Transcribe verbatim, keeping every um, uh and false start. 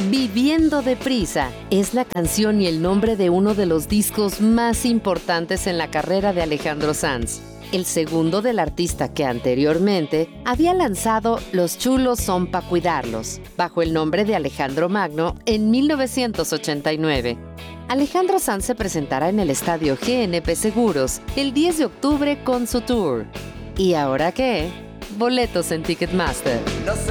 Viviendo deprisa es la canción y el nombre de uno de los discos más importantes en la carrera de Alejandro Sanz, el segundo del artista que anteriormente había lanzado Los chulos son pa' cuidarlos, bajo el nombre de Alejandro Magno en mil novecientos ochenta y nueve. Alejandro Sanz se presentará en el estadio G N P Seguros el diez de octubre con su tour. ¿Y ahora qué? Boletos en Ticketmaster. No sé